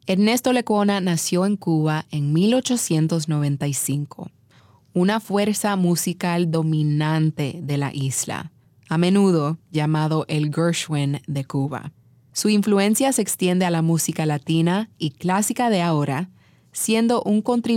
Ernesto Lecuona nació en Cuba en 1895, una fuerza musical dominante de la isla, a menudo llamado el Gershwin de Cuba. Su influencia se extiende a la música latina y clásica de ahora, siendo un contribuyente